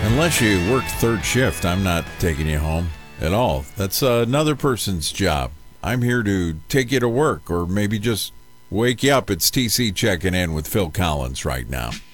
Unless you work third shift, I'm not taking you home at all. That's another person's job. I'm here to take you to work or maybe just wake you up. It's TC checking in with Phil Collins right now.